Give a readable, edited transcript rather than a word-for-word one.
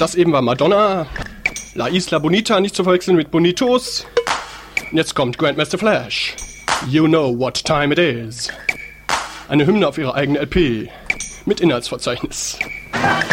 Das eben war Madonna. La Isla Bonita, nicht zu verwechseln mit Bonitos. Und jetzt kommt Grandmaster Flash. You know what time it is. Eine Hymne auf ihre eigene LP. Mit Inhaltsverzeichnis.